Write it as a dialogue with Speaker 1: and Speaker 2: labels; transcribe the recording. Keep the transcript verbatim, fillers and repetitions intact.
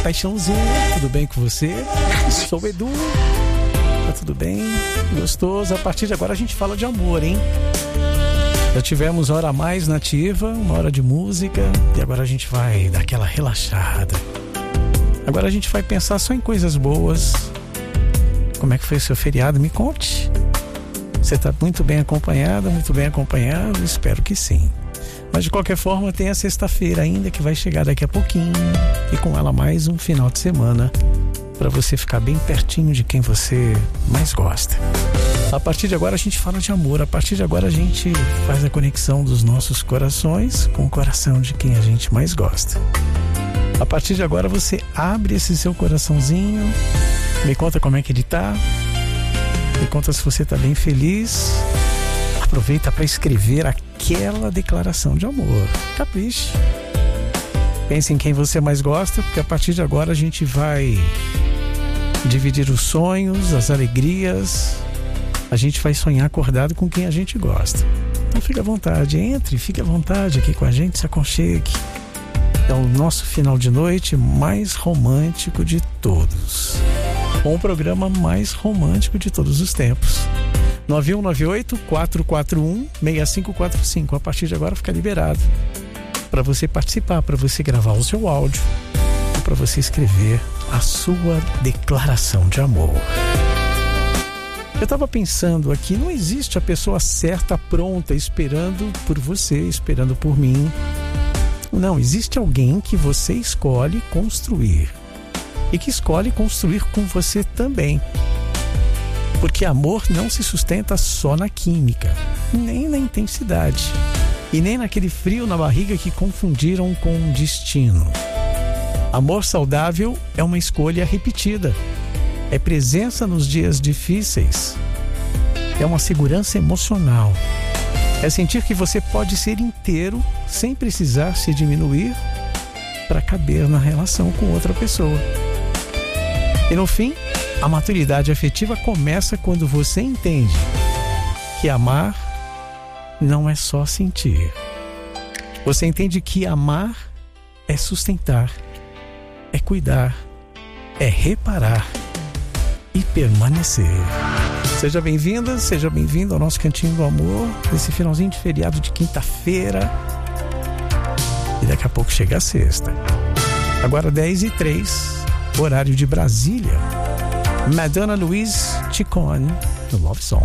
Speaker 1: Paixãozinha, tudo bem com você? Sou o Edu. Tá tudo bem? Gostoso. A partir de agora a gente fala de amor, hein? Já tivemos hora a mais nativa, uma hora de música, e agora a gente vai dar aquela relaxada. Agora a gente vai pensar só em coisas boas. Como é que foi o seu feriado? Me conte. Você está muito bem acompanhada, muito bem acompanhado? Espero que sim. Mas de qualquer forma tem a sexta-feira ainda, que vai chegar daqui a pouquinho, e com ela mais um final de semana para você ficar bem pertinho de quem você mais gosta. A partir de agora a gente fala de amor. A partir de agora a gente faz a conexão dos nossos corações com o coração de quem a gente mais gosta. A partir de agora você abre esse seu coraçãozinho, me conta como é que ele tá, me conta se você tá bem feliz. Aproveita para escrever aquela declaração de amor. Capriche. Pense em quem você mais gosta, porque a partir de agora a gente vai dividir os sonhos, as alegrias. A gente vai sonhar acordado com quem a gente gosta. Então fique à vontade, entre, fique à vontade aqui com a gente, se aconchegue. É o nosso final de noite mais romântico de todos. Um programa mais romântico de todos os tempos. nove um nove oito, quatro quatro um, seis cinco quatro cinco. A partir de agora fica liberado para você participar, para você gravar o seu áudio, para você escrever a sua declaração de amor. Eu estava pensando aqui, não existe a pessoa certa, pronta, esperando por você, esperando por mim. Não, existe alguém que você escolhe construir e que escolhe construir com você também. Porque amor não se sustenta só na química, nem na intensidade, e nem naquele frio na barriga que confundiram com destino. Amor saudável é uma escolha repetida. É presença nos dias difíceis. É uma segurança emocional. É sentir que você pode ser inteiro sem precisar se diminuir para caber na relação com outra pessoa. E no fim, a maturidade afetiva começa quando você entende que amar não é só sentir. Você entende que amar é sustentar, é cuidar, é reparar e permanecer. Seja bem-vinda, seja bem-vindo ao nosso Cantinho do Amor, nesse finalzinho de feriado de quinta-feira. E daqui a pouco chega a sexta. Agora dez e três, horário de Brasília. Madonna Louise Chicone, no Love Song.